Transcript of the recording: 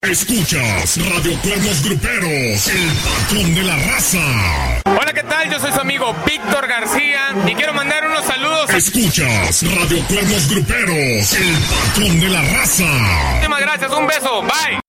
Escuchas Radio Cuernos Gruperos, el patrón de la raza. Hola, ¿qué tal? Yo soy su amigo Víctor García y quiero mandar unos saludos. Escuchas Radio Cuernos Gruperos, el patrón de la raza. Muchísimas gracias, un beso, bye.